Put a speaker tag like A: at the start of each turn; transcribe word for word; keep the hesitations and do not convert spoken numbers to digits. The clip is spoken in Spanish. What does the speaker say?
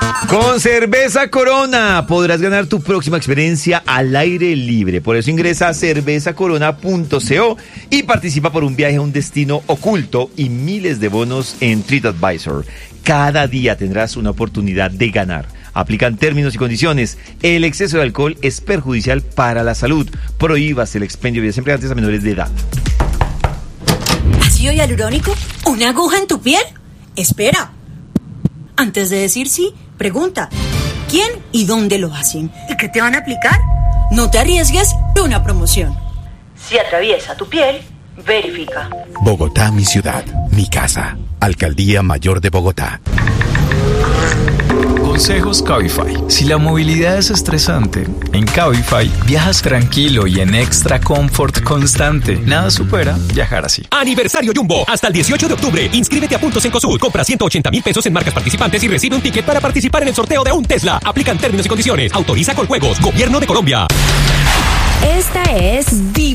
A: Con Cerveza Corona podrás ganar tu próxima experiencia al aire libre. Por eso ingresa a cerveza corona punto co y participa por un viaje a un destino oculto y miles de bonos en TripAdvisor. Cada día tendrás una oportunidad de ganar. Aplican términos y condiciones. El exceso de alcohol es perjudicial para la salud. Prohíbas el expendio de bebidas embriagantes a menores de edad.
B: ¿Ácido hialurónico? ¿Una aguja en tu piel? Espera. Antes de decir sí, pregunta. ¿Quién y dónde lo hacen? ¿Y qué te van a aplicar? No te arriesgues de una promoción. Si atraviesa tu piel, verifica.
C: Bogotá, mi ciudad, mi casa. Alcaldía Mayor de Bogotá.
D: Consejos Cabify. Si la movilidad es estresante, en Cabify viajas tranquilo y en extra comfort constante. Nada supera viajar así.
E: Aniversario Jumbo. Hasta el dieciocho de octubre. Inscríbete a Puntos Encosud. Compra ciento ochenta mil pesos en marcas participantes y recibe un ticket para participar en el sorteo de un Tesla. Aplican términos y condiciones. Autoriza con juegos. Gobierno de Colombia.
F: Esta es